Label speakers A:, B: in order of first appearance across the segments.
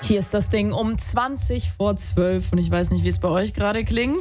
A: Hier ist das Ding um 11:20 und ich weiß nicht, wie es bei euch gerade klingt.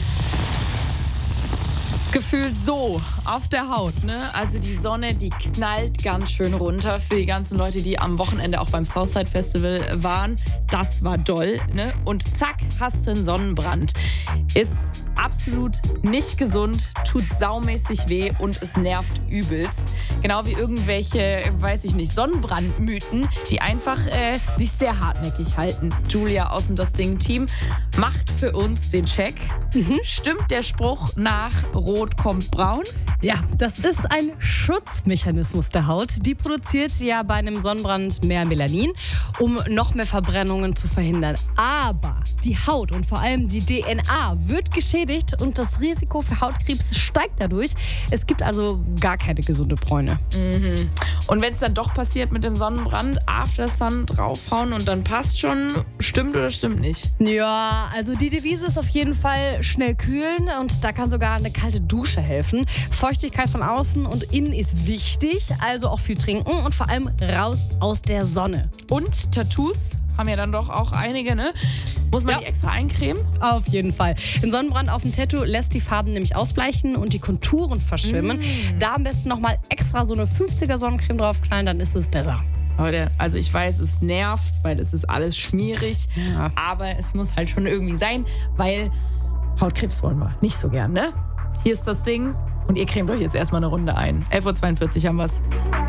A: Gefühlt so auf der Haut, ne? Also die Sonne, die knallt ganz schön runter. Für die ganzen Leute, die am Wochenende auch beim Southside Festival waren, das war doll, ne? Und zack, hast du einen Sonnenbrand. Ist absolut nicht gesund, tut saumäßig weh und es nervt übelst. Genau wie irgendwelche, weiß ich nicht, Sonnenbrandmythen, die einfach sich sehr hartnäckig halten. Julia aus dem Das Ding-Team macht für uns den Check. Stimmt der Spruch nach Rot kommt braun?
B: Ja, das ist ein Schutzmechanismus der Haut. Die produziert ja bei einem Sonnenbrand mehr Melanin, um noch mehr Verbrennungen zu verhindern. Aber die Haut und vor allem die DNA wird geschädigt und das Risiko für Hautkrebs steigt dadurch. Es gibt also gar keine gesunde Bräune.
A: Und wenn es dann doch passiert mit dem Sonnenbrand, After Sun draufhauen und dann passt schon, stimmt oder stimmt nicht?
B: Ja, also die Devise ist auf jeden Fall schnell kühlen und da kann sogar eine kalte Dusche helfen. Feuchtigkeit von außen und innen ist wichtig, also auch viel trinken und vor allem raus aus der Sonne.
A: Und Tattoos haben ja dann doch auch einige, ne? Muss man die extra eincremen?
B: Auf jeden Fall. Ein Sonnenbrand auf dem Tattoo lässt die Farben nämlich ausbleichen und die Konturen verschwimmen. Da am besten nochmal extra so eine 50er Sonnencreme draufknallen, dann ist es besser.
A: Leute, also ich weiß, es nervt, weil es ist alles schmierig, aber es muss halt schon irgendwie sein, weil Hautkrebs wollen wir nicht so gern, ne? Hier ist das Ding und ihr cremt euch jetzt erstmal eine Runde ein. 11:42 Uhr haben wir's.